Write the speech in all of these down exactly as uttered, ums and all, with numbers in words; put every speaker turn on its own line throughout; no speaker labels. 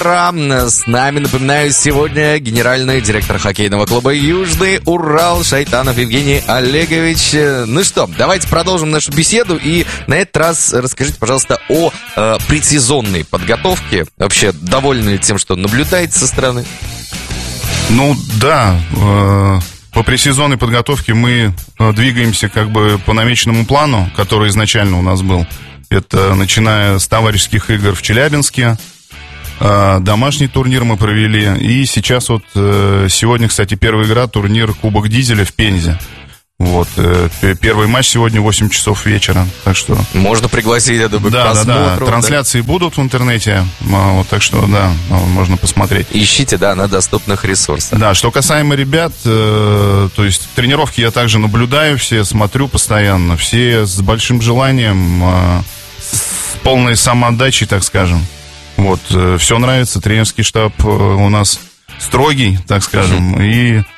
утро. С нами, напоминаю, сегодня генеральный директор хоккейного клуба «Южный Урал» Шайтанов Евгений Олегович. Ну что, давайте продолжим нашу беседу. И на этот раз расскажите, пожалуйста, о э, предсезонной подготовке. Вообще, довольны ли тем, что наблюдаете со стороны?
Ну, да. Э, по предсезонной подготовке мы двигаемся как бы по намеченному плану, который изначально у нас был. Это начиная с товарищеских игр в Челябинске, домашний турнир мы провели. И сейчас вот сегодня, кстати, первая игра, турнир Кубок Дизеля в Пензе. Вот, первый матч сегодня в восемь часов вечера. Так что...
Можно пригласить, я думаю,
да,
к просмотру.
Да, да, трансляции да. будут в интернете. Вот, так что, да, можно посмотреть.
Ищите, да, на доступных ресурсах.
Да, что касаемо ребят, э, то есть тренировки я также наблюдаю все, смотрю постоянно. Все с большим желанием, э, с полной самоотдачей, так скажем. Вот, э, все нравится. Тренерский штаб э, у нас строгий, так скажем. Mm-hmm. И...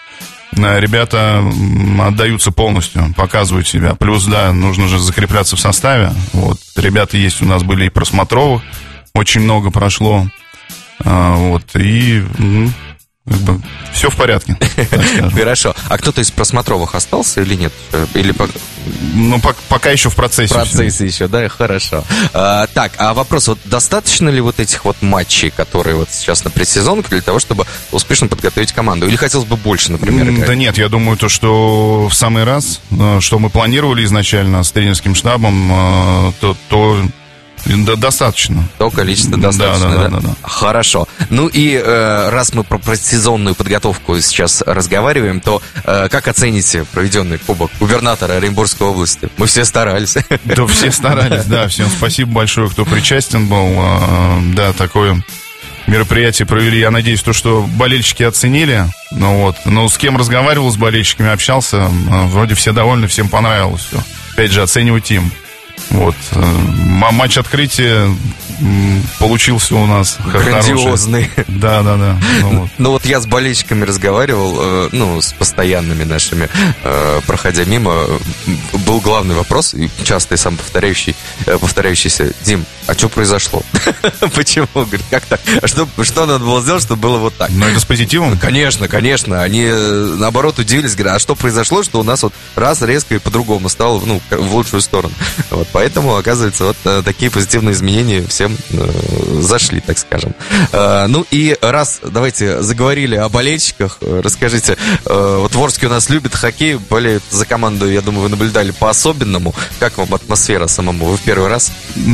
Ребята отдаются полностью, показывают себя. Плюс, да, нужно же закрепляться в составе. Вот. Ребята есть у нас, были и просмотровых. Очень много прошло. А, вот. И ну, как бы все в порядке.
Хорошо. А кто-то из просмотровых остался или нет? Или...
Ну, по- пока еще в процессе.
В процессе еще, да? Хорошо. А, так, а вопрос, вот достаточно ли вот этих вот матчей, которые вот сейчас на предсезонке, для того, чтобы успешно подготовить команду? Или хотелось бы больше, например, играть?
Да нет, я думаю, то, что в самый раз, что мы планировали изначально с тренерским штабом, то... то... Да, достаточно.
То количество достаточно, да?
Да, да, да, да, да.
Хорошо. Ну и э, раз мы про предсезонную подготовку сейчас разговариваем, то э, как оцените проведенный Кубок губернатора Оренбургской области? Мы все старались.
Да, все старались, да. Всем спасибо большое, кто причастен был. Да, такое мероприятие провели. Я надеюсь, то, что болельщики оценили. Ну вот. Но с кем разговаривал, с болельщиками общался, вроде все довольны, всем понравилось все. Опять же, оценивать им. Вот. Матч открытия получился у нас
грандиозный.
Хороший. Да, да, да.
Ну вот. ну вот я с болельщиками разговаривал, ну, с постоянными нашими, проходя мимо, был главный вопрос, и часто и сам повторяющий, повторяющийся: Дим, а что произошло? Почему? Говорит, как так? А что, что надо было сделать, чтобы было вот так?
Ну, это с позитивом?
Конечно, конечно. Они, наоборот, удивились, говорят, а что произошло, что у нас вот раз резко и по-другому стало, ну, в лучшую сторону. Вот, поэтому, оказывается, вот такие позитивные изменения всем э, зашли, так скажем. Э, ну и раз, давайте, заговорили о болельщиках, расскажите, э, вот в Орске у нас любят хоккей, болеют за команду, я думаю, вы наблюдали по-особенному. Как вам атмосфера самому? Вы в первый раз?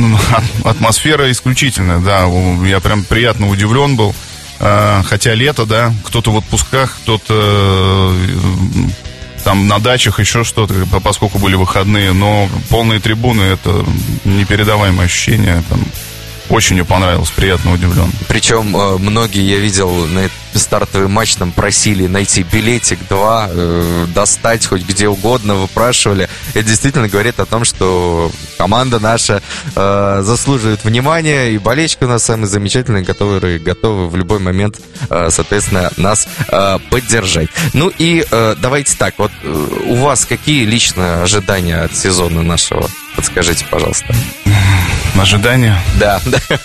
Атмосфера исключительная, да. Я прям приятно удивлен был. Хотя лето, да, кто-то в отпусках, кто-то там на дачах, еще что-то, поскольку были выходные. Но полные трибуны — это непередаваемое ощущение. Там очень мне понравилось, приятно удивлен.
Причем многие, я видел, на этот стартовый матч там просили найти билетик два, э, достать хоть где угодно, выпрашивали. Это действительно говорит о том, что команда наша э, заслуживает внимания, и болельщики у нас самые замечательные, которые готовы в любой момент, э, соответственно, нас э, поддержать. Ну и э, давайте так, вот э, у вас какие лично ожидания от сезона нашего? Подскажите, пожалуйста.
Ожидания?
Да.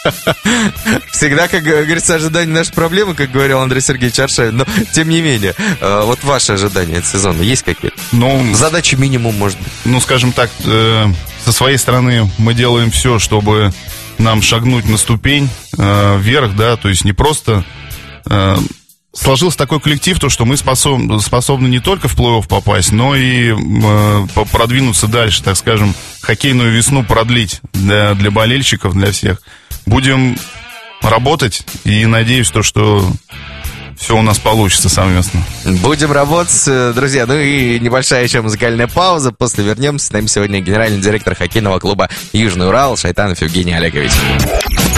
Всегда, как говорится, ожидания наша проблема, как говорил Андрей Сергеевич Аршавин. Но, тем не менее, вот ваши ожидания от сезона есть какие-то?
Ну,
задачи минимум, может быть.
Ну, скажем так, э, со своей стороны мы делаем все, чтобы нам шагнуть на ступень э, вверх, да, то есть не просто... Э, Сложился такой коллектив, то, что мы способны, способны не только в плей-офф попасть, но и э, продвинуться дальше, так скажем, хоккейную весну продлить для, для болельщиков, для всех. Будем работать, и надеюсь, то, что все у нас получится совместно.
Будем работать, друзья. Ну и небольшая еще музыкальная пауза. После вернемся. С нами сегодня генеральный директор хоккейного клуба «Южный Урал» Шайтанов Евгений Олегович.